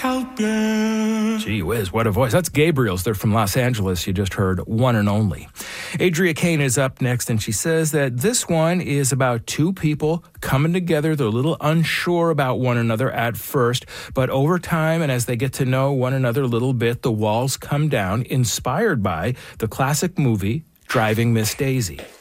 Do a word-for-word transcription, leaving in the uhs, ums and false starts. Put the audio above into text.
Help it. Gee whiz, what a voice. That's Gabriel's. They're from Los Angeles. You just heard One and Only. Adria Kane is up next, and she says that this one is about two people coming together. They're a little unsure about one another at first, but over time and as they get to know one another a little bit, the walls come down, inspired by the classic movie Driving Miss Daisy.